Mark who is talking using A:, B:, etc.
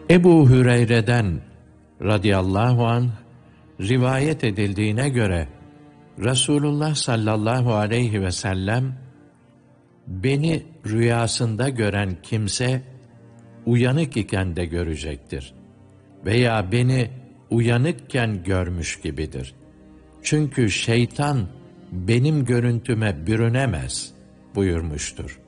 A: Ebu Hüreyre'den radıyallahu anh rivayet edildiğine göre Resulullah sallallahu aleyhi ve sellem, beni rüyasında gören kimse uyanık iken de görecektir veya beni uyanıkken görmüş gibidir. Çünkü şeytan benim görüntüme bürünemez buyurmuştur.